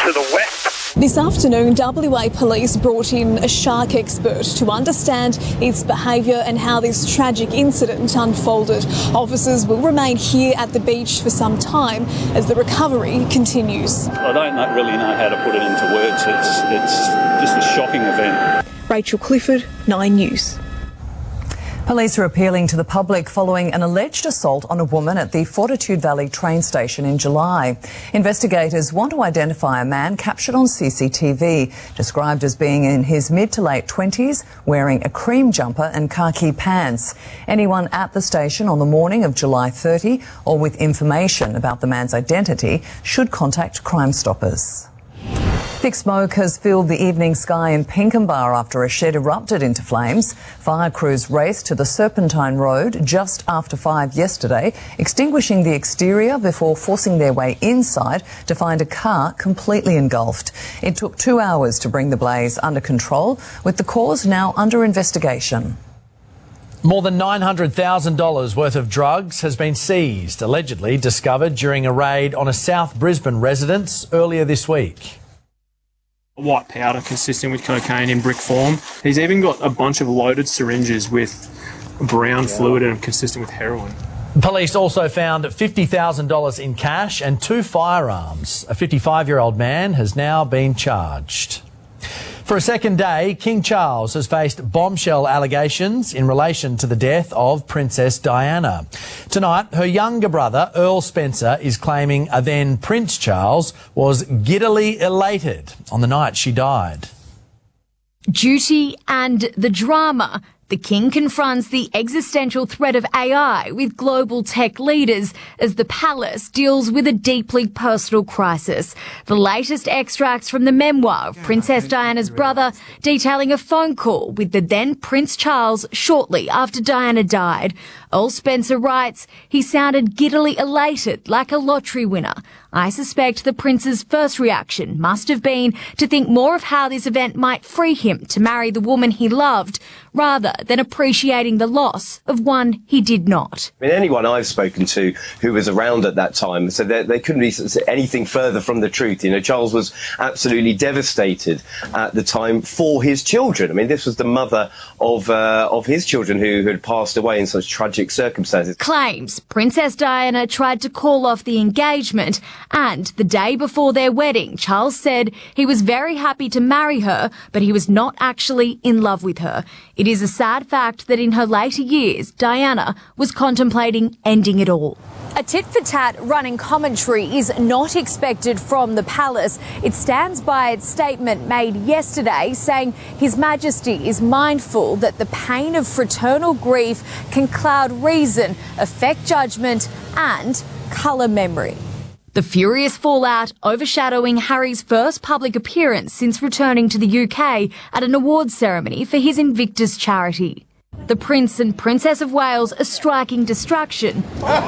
to the west. This afternoon, WA Police brought in a shark expert to understand its behaviour and how this tragic incident unfolded. Officers will remain here at the beach for some time as the recovery continues. I don't really know how to put it into words. It's just a shocking event. Rachel Clifford, 9 News. Police are appealing to the public following an alleged assault on a woman at the Fortitude Valley train station in July. Investigators want to identify a man captured on CCTV, described as being in his mid to late 20s, wearing a cream jumper and khaki pants. Anyone at the station on the morning of July 30 or with information about the man's identity should contact Crime Stoppers. Thick smoke has filled the evening sky in Pinkenba after a shed erupted into flames. Fire crews raced to the Serpentine Road just after 5 yesterday, extinguishing the exterior before forcing their way inside to find a car completely engulfed. It took 2 hours to bring the blaze under control, with the cause now under investigation. More than $900,000 worth of drugs has been seized, allegedly discovered during a raid on a South Brisbane residence earlier this week. White powder consistent with cocaine in brick form. He's even got a bunch of loaded syringes with brown fluid and consistent with heroin. Police also found $50,000 in cash and 2 firearms. A 55-year-old man has now been charged. For a second day, King Charles has faced bombshell allegations in relation to the death of Princess Diana. Tonight, her younger brother, Earl Spencer, is claiming a then Prince Charles was giddily elated on the night she died. Duty and the drama. The King confronts the existential threat of AI with global tech leaders as the palace deals with a deeply personal crisis. The latest extracts from the memoir of Princess Diana's brother detailing a phone call with the then Prince Charles shortly after Diana died. Earl Spencer writes, he sounded giddily elated like a lottery winner. I suspect the prince's first reaction must have been to think more of how this event might free him to marry the woman he loved, rather than appreciating the loss of one he did not. I mean, anyone I've spoken to who was around at that time said they couldn't be anything further from the truth. You know, Charles was absolutely devastated at the time for his children. I mean, this was the mother of his children who had passed away in such tragic circumstances. Claims Princess Diana tried to call off the engagement, and the day before their wedding, Charles said he was very happy to marry her, but he was not actually in love with her. It is a sad fact that in her later years, Diana was contemplating ending it all. A tit-for-tat running commentary is not expected from the palace. It stands by its statement made yesterday, saying His Majesty is mindful that the pain of fraternal grief can cloud reason, affect judgment and colour memory. The furious fallout overshadowing Harry's first public appearance since returning to the UK at an awards ceremony for his Invictus charity. The Prince and Princess of Wales a striking distraction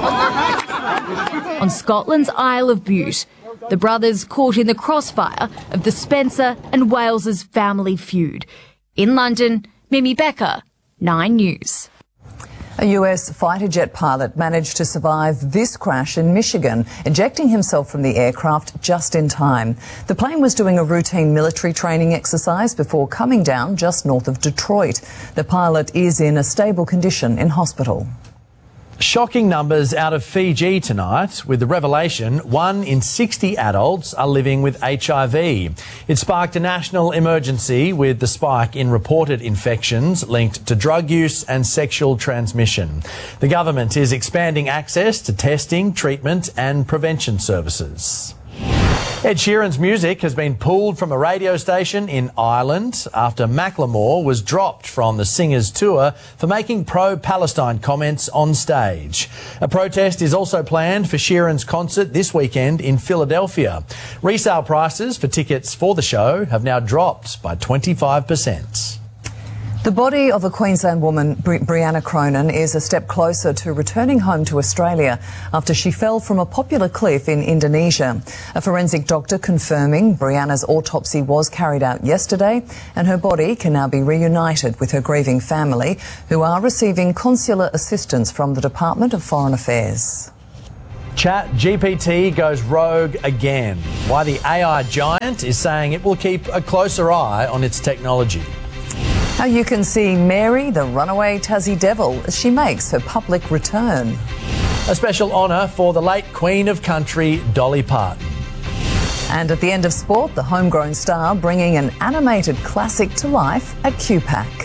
on Scotland's Isle of Bute. The brothers caught in the crossfire of the Spencer and Wales's family feud. In London, Mimi Becker, 9 News. A US fighter jet pilot managed to survive this crash in Michigan, ejecting himself from the aircraft just in time. The plane was doing a routine military training exercise before coming down just north of Detroit. The pilot is in a stable condition in hospital. Shocking numbers out of Fiji tonight with the revelation 1 in 60 adults are living with HIV. It sparked a national emergency with the spike in reported infections linked to drug use and sexual transmission. The government is expanding access to testing, treatment and prevention services. Ed Sheeran's music has been pulled from a radio station in Ireland after Macklemore was dropped from the singer's tour for making pro-Palestine comments on stage. A protest is also planned for Sheeran's concert this weekend in Philadelphia. Resale prices for tickets for the show have now dropped by 25%. The body of a Queensland woman, Brianna Cronin, is a step closer to returning home to Australia after she fell from a popular cliff in Indonesia. A forensic doctor confirming Brianna's autopsy was carried out yesterday and her body can now be reunited with her grieving family, who are receiving consular assistance from the Department of Foreign Affairs. ChatGPT goes rogue again. Why the AI giant is saying it will keep a closer eye on its technology. How you can see Mary, the runaway Tassie Devil, as she makes her public return. A special honour for the late Queen of Country, Dolly Parton. And at the end of sport, the homegrown star bringing an animated classic to life at QPAC.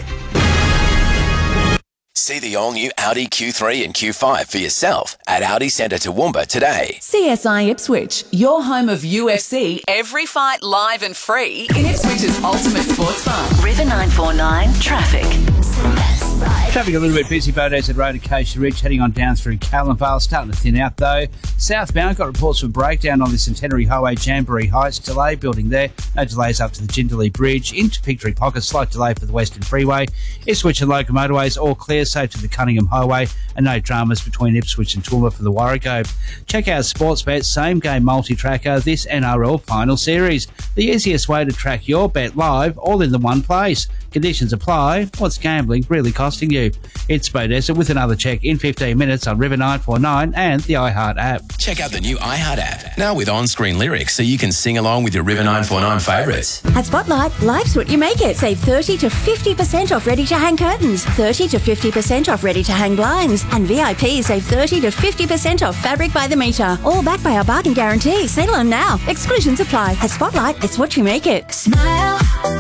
See the all-new Audi Q3 and Q5 for yourself at Audi Centre Toowoomba today. CSI Ipswich, your home of UFC. Every fight live and free in Ipswich's ultimate sports bar. River 949 traffic. Traffic a little bit busy, Beaudesert Road, Acacia Ridge, heading on down through Callanvale, starting to thin out though. Southbound, got reports of a breakdown on the Centenary Highway, Jamboree Heights, delay building there. No delays up to the Jindalee Bridge. Into Victory Pocket, slight delay for the Western Freeway. Ipswich and Local Motorways, all clear, safe to the Cunningham Highway, and no dramas between Ipswich and Toowoomba for the Warrego. Check out Sportsbet Same Game Multi-Tracker, this NRL Final Series. The easiest way to track your bet live, all in the one place. Conditions apply. What's gambling really costing you? It's Beaudesert with another check in 15 minutes on River 949 and the iHeart app. Check out the new iHeart app, now with on-screen lyrics so you can sing along with your River 949 favourites. At Spotlight, life's what you make it. Save 30 to 50% off ready-to-hang curtains, 30 to 50% off ready-to-hang blinds, and VIP save 30 to 50% off fabric by the metre. All backed by our bargain guarantee. Settle on now. Exclusions apply. At Spotlight, it's what you make it. Smile.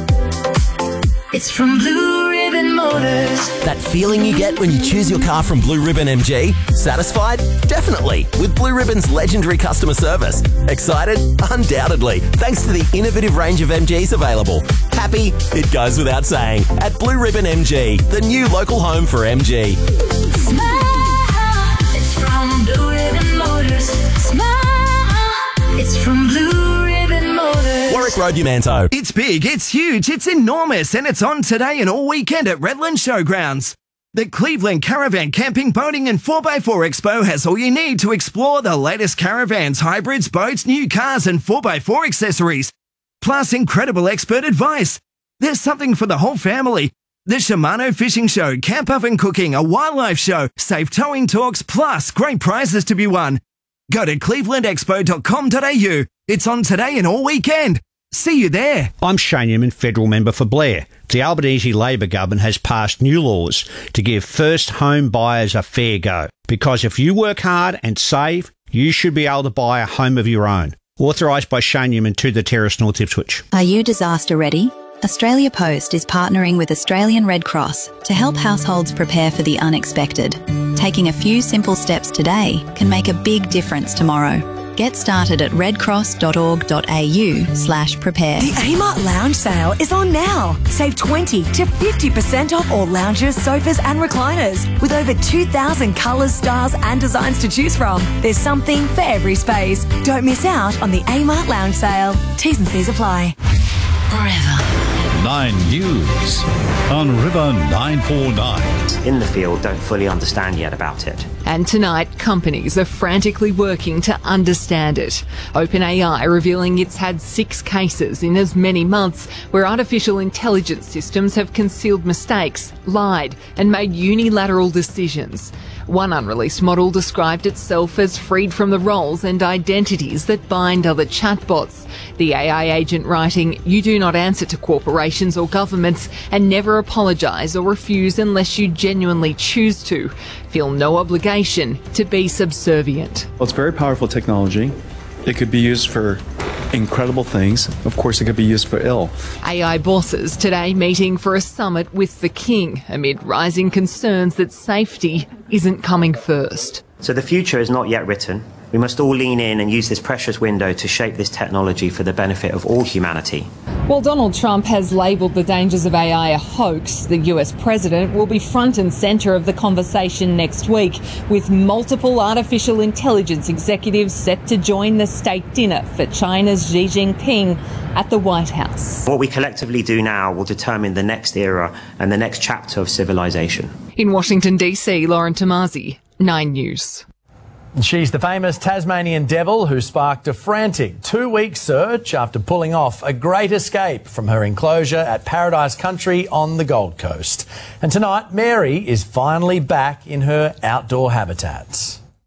It's from Blue Ribbon Motors. That feeling you get when you choose your car from Blue Ribbon MG? Satisfied? Definitely, with Blue Ribbon's legendary customer service. Excited? Undoubtedly, thanks to the innovative range of MGs available. Happy? It goes without saying. At Blue Ribbon MG, the new local home for MG. Smile. It's from Blue Ribbon Motors. Smile. It's from Blue Ribbon Motors. Warwick Road, Umanto. It's big, it's huge, it's enormous, and it's on today and all weekend at Redland Showgrounds. The Cleveland Caravan Camping, Boating and 4x4 Expo has all you need to explore the latest caravans, hybrids, boats, new cars and 4x4 accessories. Plus incredible expert advice. There's something for the whole family. The Shimano Fishing Show, camp oven cooking, a wildlife show, safe towing talks, plus great prizes to be won. Go to clevelandexpo.com.au. It's on today and all weekend. See you there. I'm Shane Newman, federal member for Blair. The Albanese Labor government has passed new laws to give first home buyers a fair go. Because if you work hard and save, you should be able to buy a home of your own. Authorised by Shane Newman to the Terrace, North Ipswich. Are you disaster ready? Australia Post is partnering with Australian Red Cross to help households prepare for the unexpected. Taking a few simple steps today can make a big difference tomorrow. Get started at redcross.org.au/prepare. The Amart Lounge sale is on now. Save 20 to 50% off all lounges, sofas and recliners. With over 2,000 colours, styles and designs to choose from. There's something for every space. Don't miss out on the Amart Lounge sale. T's and C's apply. Forever. 9 News on River 949. In the field don't fully understand yet about it. And tonight, companies are frantically working to understand it. OpenAI revealing it's had 6 cases in as many months where artificial intelligence systems have concealed mistakes, lied, and made unilateral decisions. One unreleased model described itself as freed from the roles and identities that bind other chatbots. The AI agent writing, "You do not answer to corporations or governments and never apologise or refuse unless you genuinely choose to. Feel no obligation to be subservient." Well, it's very powerful technology. It could be used for incredible things. Of course, it could be used for ill. AI bosses today meeting for a summit with the King amid rising concerns that safety isn't coming first. So the future is not yet written. We must all lean in and use this precious window to shape this technology for the benefit of all humanity. While Donald Trump has labelled the dangers of AI a hoax, the US president will be front and centre of the conversation next week, with multiple artificial intelligence executives set to join the state dinner for China's Xi Jinping at the White House. What we collectively do now will determine the next era and the next chapter of civilization. In Washington, D.C., Lauren Tomasi, 9 News. She's the famous Tasmanian devil who sparked a frantic 2-week search after pulling off a great escape from her enclosure at Paradise Country on the Gold Coast. And tonight, Mary is finally back in her outdoor habitats.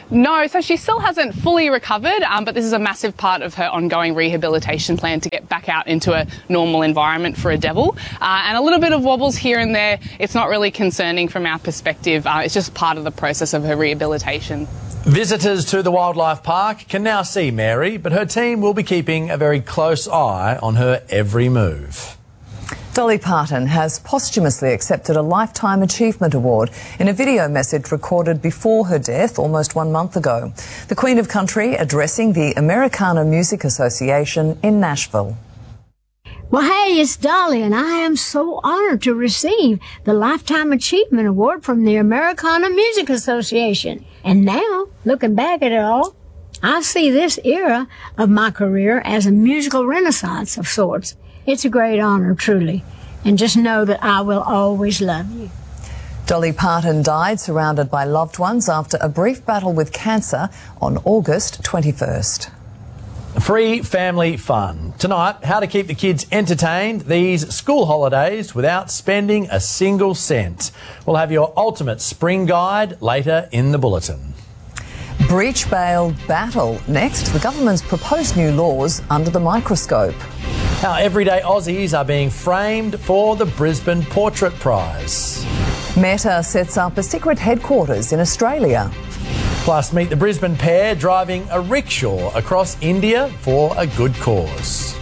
No, so she still hasn't fully recovered, but this is a massive part of her ongoing rehabilitation plan to get back out into a normal environment for a devil. And a little bit of wobbles here and there, it's not really concerning from our perspective. It's just part of the process of her rehabilitation. Visitors to the wildlife park can now see Mary, but her team will be keeping a very close eye on her every move. Dolly Parton has posthumously accepted a Lifetime Achievement Award in a video message recorded before her death almost 1 month ago. The Queen of Country addressing the Americana Music Association in Nashville. Well, hey, it's Dolly, and I am so honored to receive the Lifetime Achievement Award from the Americana Music Association. And now, looking back at it all, I see this era of my career as a musical renaissance of sorts. It's a great honor, truly. And just know that I will always love you. Dolly Parton died surrounded by loved ones after a brief battle with cancer on August 21st. Free family fun. Tonight, how to keep the kids entertained these school holidays without spending a single cent. We'll have your ultimate spring guide later in the bulletin. Breach bail battle. Next, the government's proposed new laws under the microscope. How everyday Aussies are being framed for the Brisbane Portrait Prize. Meta sets up a secret headquarters in Australia. Plus, meet the Brisbane pair driving a rickshaw across India for a good cause.